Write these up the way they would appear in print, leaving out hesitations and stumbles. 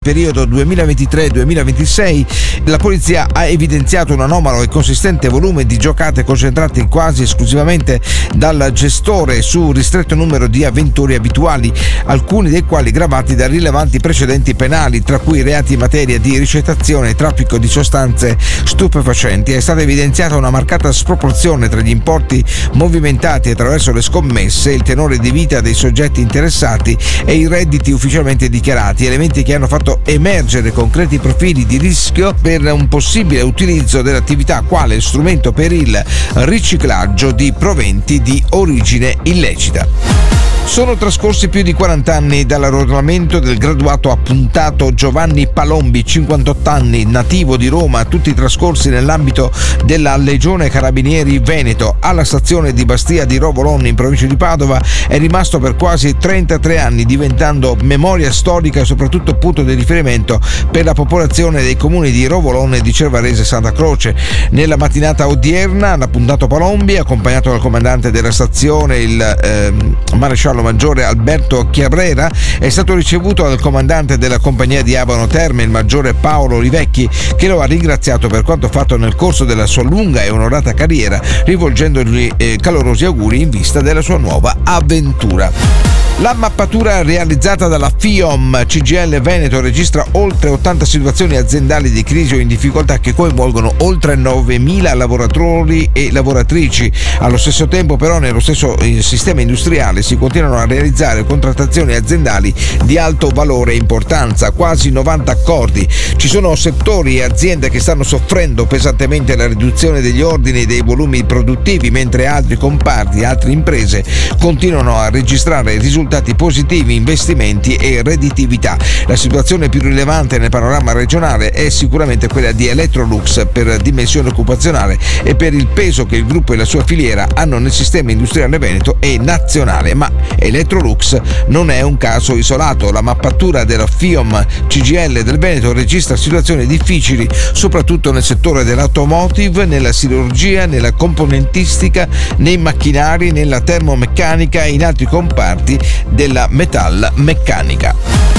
periodo 2023-2026 la polizia ha evidenziato un anomalo e consistente volume di giocate concentrate quasi esclusivamente dal gestore su ristretto numero di avventori abituali, alcuni dei quali gravati da rilevanti precedenti penali, tra cui reati in materia di ricettazione e traffico di sostanze stupefacenti. È stata evidenziata una marcata sproporzione tra gli importi movimentati attraverso le scommesse, il tenore di vita dei soggetti interessati e i redditi ufficialmente dichiarati, elementi che hanno fatto emergere concreti profili di rischio per un possibile utilizzo dell'attività quale strumento per il riciclaggio di proventi di origine illecita. Sono trascorsi più di 40 anni dall'arruolamento del graduato appuntato Giovanni Palombi, 58 anni, nativo di Roma, tutti trascorsi nell'ambito della Legione Carabinieri Veneto. Alla stazione di Bastia di Rovolon in provincia di Padova è rimasto per quasi 33 anni, diventando memoria storica e soprattutto punto di riferimento per la popolazione dei comuni di Rovolon e di Cervarese Santa Croce. Nella mattinata odierna l'appuntato Palombi, accompagnato dal comandante della stazione, il maresciallo maggiore Alberto Chiabrera, è stato ricevuto dal comandante della compagnia di Abano Terme, il maggiore Paolo Olivecchi, che lo ha ringraziato per quanto fatto nel corso della sua lunga e onorata carriera, rivolgendogli calorosi auguri in vista della sua nuova avventura. La mappatura realizzata dalla FIOM CGIL Veneto registra oltre 80 situazioni aziendali di crisi o in difficoltà che coinvolgono oltre 9.000 lavoratori e lavoratrici. Allo stesso tempo, però, nello stesso sistema industriale si continuano a realizzare contrattazioni aziendali di alto valore e importanza, quasi 90 accordi. Ci sono settori e aziende che stanno soffrendo pesantemente la riduzione degli ordini e dei volumi produttivi, mentre altri comparti, altre imprese continuano a registrare risultati positivi, investimenti e redditività. La situazione più rilevante nel panorama regionale è sicuramente quella di Electrolux per dimensione occupazionale e per il peso che il gruppo e la sua filiera hanno nel sistema industriale veneto e nazionale. Ma Electrolux non è un caso isolato. La mappatura della FIOM CGIL del Veneto registra situazioni difficili soprattutto nel settore dell'automotive, nella siderurgia, nella componentistica, nei macchinari, nella termomeccanica e in altri comparti della metalmeccanica.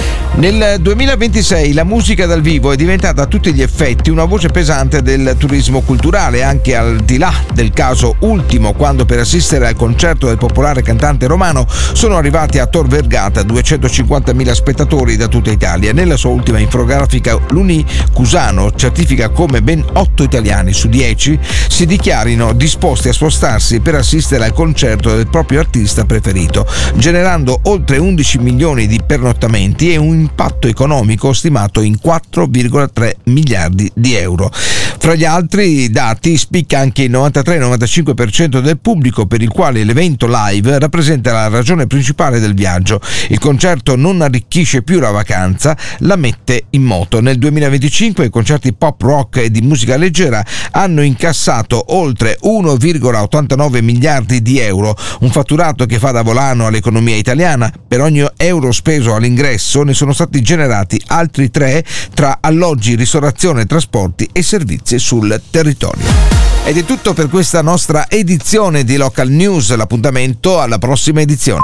Nel 2026 la musica dal vivo è diventata a tutti gli effetti una voce pesante del turismo culturale, anche al di là del caso ultimo, quando per assistere al concerto del popolare cantante romano sono arrivati a Tor Vergata 250.000 spettatori da tutta Italia. Nella sua ultima infografica l'Uni Cusano certifica come ben 8 italiani su 10 si dichiarino disposti a spostarsi per assistere al concerto del proprio artista preferito, generando oltre 11 milioni di pernottamenti e un impatto economico stimato in 4,3 miliardi di euro. Fra gli altri dati spicca anche il 93-95% del pubblico per il quale l'evento live rappresenta la ragione principale del viaggio. Il concerto non arricchisce più la vacanza, la mette in moto. Nel 2025 i concerti pop rock e di musica leggera hanno incassato oltre 1,89 miliardi di euro, un fatturato che fa da volano all'economia italiana. Per ogni euro speso all'ingresso ne sono stati generati altri 3 tra alloggi, ristorazione, trasporti e servizi sul territorio. Ed è tutto per questa nostra edizione di Local News. L'appuntamento alla prossima edizione.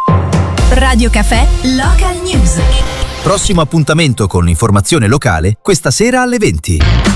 Radio Caffè Local News. Prossimo appuntamento con l'informazione locale questa sera alle 20.